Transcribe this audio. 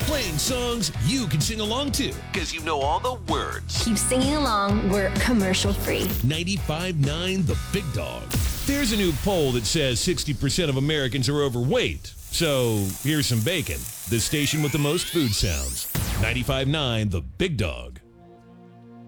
Playing songs you can sing along to because you know all the words. Keep singing along. We're commercial free. 95.9 The Big Dog. There's a new poll that says 60% of Americans are overweight. So here's some bacon. The station with the most food sounds. 95.9 The Big Dog.